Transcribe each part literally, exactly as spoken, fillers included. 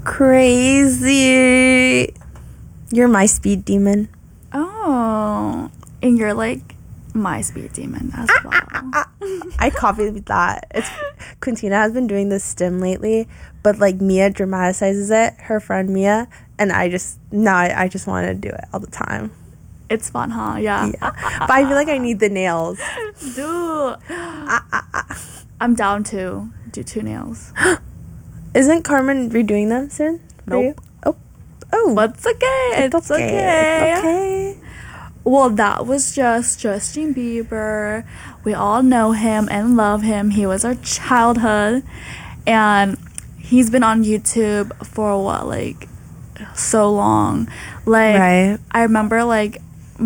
Crazy. You're my speed demon. Oh, and you're like my speed demon as well. Ah, I copied that. It's Quintina has been doing this stim lately, but like Mia dramatizes it, her friend Mia, and I just no, I, I just want to do it all the time. It's fun, huh? Yeah. Yeah. But I feel like I need the nails. Dude. Ah, ah, ah. I'm down to do two nails. Isn't Carmen redoing them soon? Nope. Oh. Oh. But it's okay. It's, It's okay. okay. It's okay. Well, that was just Justin Bieber. We all know him and love him. He was our childhood. And he's been on YouTube for what, like, so long. Like, Right. I remember, like,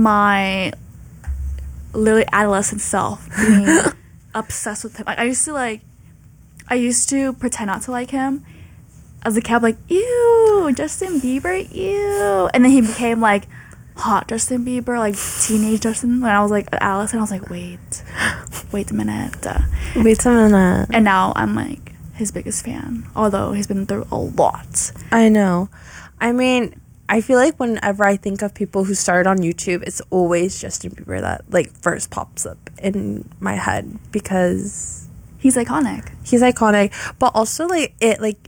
my literally adolescent self being obsessed with him. Like, I used to, like, I used to pretend not to like him. As a kid, like, ew, Justin Bieber, ew. And then he became, like, hot Justin Bieber, like, teenage Justin. When I was, like, Alice, and I was like, wait, wait a minute. Wait a minute. And now I'm, like, his biggest fan. Although he's been through a lot. I know. I mean, I feel like whenever I think of people who started on YouTube, it's always Justin Bieber that, like, first pops up in my head because He's iconic. he's iconic. But also, like, it, like,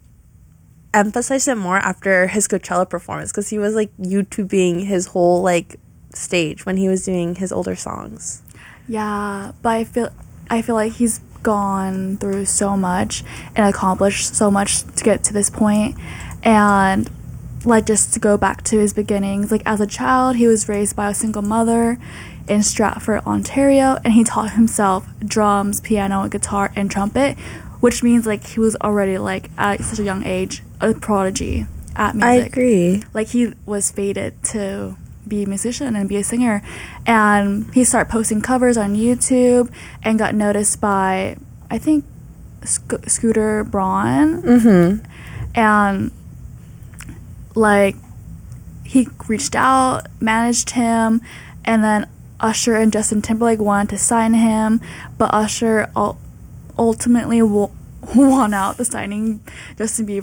emphasized it more after his Coachella performance because he was, like, YouTubing his whole, like, stage when he was doing his older songs. Yeah, but I feel I feel like he's gone through so much and accomplished so much to get to this point. And like, just to go back to his beginnings, like, as a child he was raised by a single mother in Stratford, Ontario, and he taught himself drums, piano, guitar, and trumpet, which means, like, he was already, like, at such a young age a prodigy at music. I agree. Like, he was fated to be a musician and be a singer, and he started posting covers on YouTube and got noticed by, I think, Sc- Scooter Braun. Mm-hmm. And, like, he reached out, managed him, and then Usher and Justin Timberlake wanted to sign him, but Usher ul- ultimately w- won out the signing Justin Bieber.